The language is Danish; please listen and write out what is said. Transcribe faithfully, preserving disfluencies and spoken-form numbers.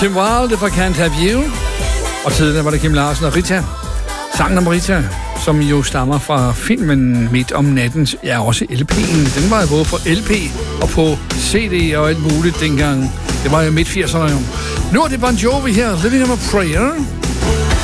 Kim Wilde fra Can't Have You. Og tidligere var det Kim Larsen og Rita. Sangen om Rita, som jo stammer fra filmen Midt om natten. Ja, også L P'en. Den var jo både på L P og på C D og alt muligt dengang. Det var jo midt firserne jo. Nu er det Bon Jovi her. Living on a Prayer.